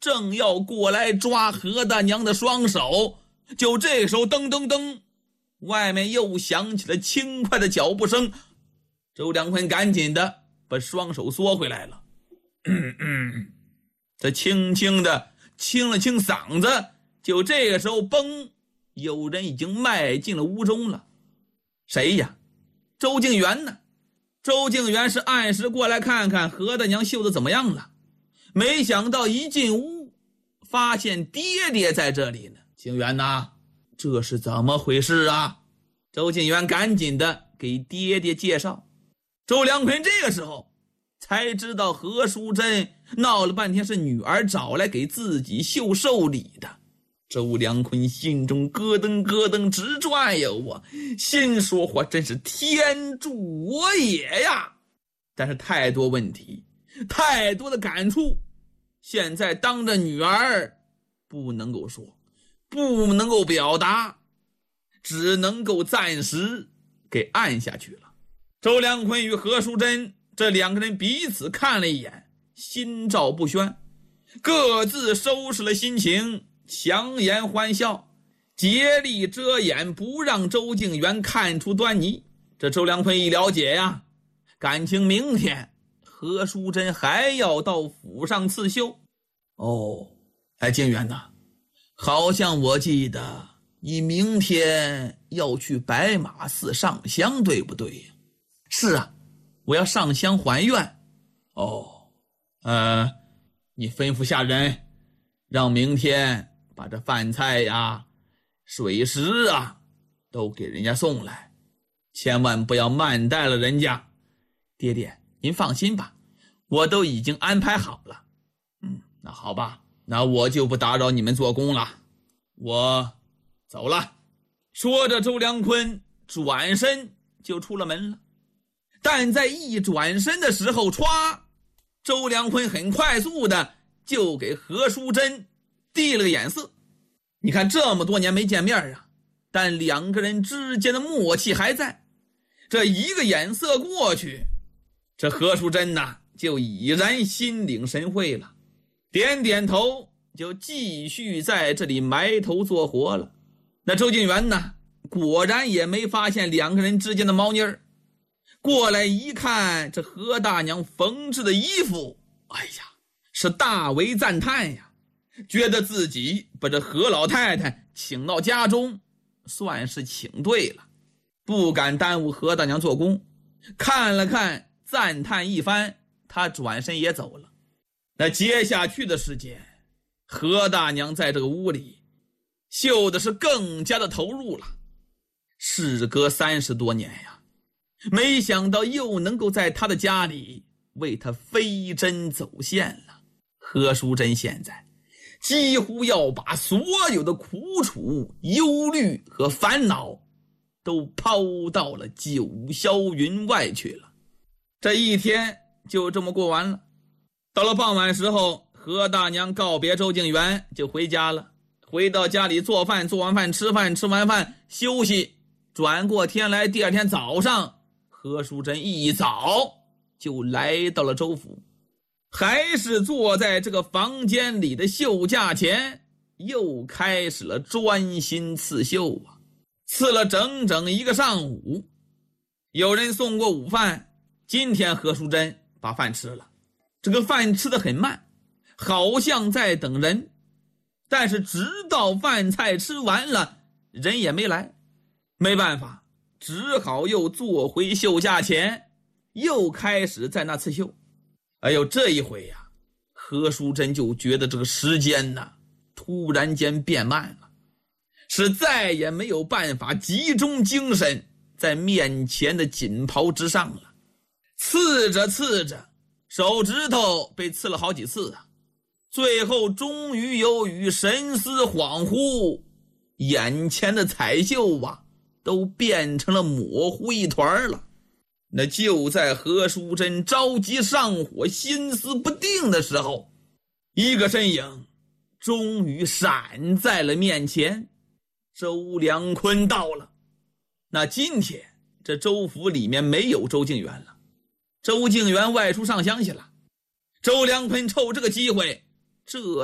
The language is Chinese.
正要过来抓何大娘的双手，就这时候噔噔噔，外面又响起了轻快的脚步声。周良坤赶紧的把双手缩回来了，他轻轻的清了清嗓子，就这个时候嘣，有人已经迈进了屋中了。谁呀？周敬元呢？周敬元是按时过来看看何大娘绣的怎么样了，没想到一进屋发现爹爹在这里呢。敬元呐，这是怎么回事啊？周敬元赶紧的给爹爹介绍。周良坤这个时候才知道何淑珍闹了半天是女儿找来给自己绣寿礼的。周良坤心中咯噔咯噔直转悠啊，心说话真是天助我也呀！但是太多问题，太多的感触，现在当着女儿不能够说，不能够表达，只能够暂时给按下去了。周良坤与何淑珍这两个人彼此看了一眼，心照不宣，各自收拾了心情，强颜欢笑，竭力遮掩，不让周敬元看出端倪。这周良坤一了解呀，感情明天何淑珍还要到府上刺绣。敬元呐，好像我记得你明天要去白马寺上香，对不对呀？是啊，我要上香还愿。你吩咐下人，让明天把这饭菜呀、水食啊都给人家送来，千万不要慢待了人家。爹爹，您放心吧，我都已经安排好了。那好吧，那我就不打扰你们做工了，我走了。说着，周良坤转身就出了门了。但在一转身的时候，歘，周良坤很快速的就给何淑珍递了个眼色。你看这么多年没见面啊，但两个人之间的默契还在。这一个眼色过去，这何淑珍呢就已然心领神会了，点点头就继续在这里埋头做活了。那周敬元呢，果然也没发现两个人之间的猫腻儿。过来一看，这何大娘缝制的衣服，是大为赞叹呀，觉得自己把这何老太太请到家中，算是请对了，不敢耽误何大娘做工。看了看，赞叹一番，他转身也走了。那接下去的时间，何大娘在这个屋里绣的是更加的投入了。事隔30多年呀，没想到又能够在他的家里为他飞针走线了。何淑珍现在几乎要把所有的苦楚、忧虑和烦恼都抛到了九霄云外去了。这一天就这么过完了。到了傍晚时候，何大娘告别周敬元就回家了。回到家里做饭，做完饭吃饭，吃完饭休息。转过天来，第二天早上，何淑珍一早就来到了周府，还是坐在这个房间里的绣架前，又开始了专心刺绣啊，刺了整整一个上午。有人送过午饭，今天何淑珍把饭吃了，这个饭吃得很慢，好像在等人，但是直到饭菜吃完了，人也没来。没办法，只好又坐回绣架前，又开始在那刺绣。这一回呀，何淑珍就觉得这个时间呢突然间变慢了，是再也没有办法集中精神在面前的锦袍之上了。刺着刺着，手指头被刺了好几次啊，最后终于由于神思恍惚，眼前的彩绣啊都变成了模糊一团了。那就在何淑珍着急上火、心思不定的时候，一个身影终于闪在了面前。周良坤到了。那今天这周府里面没有周敬元了，周敬元外出上香去了。周良坤瞅这个机会，这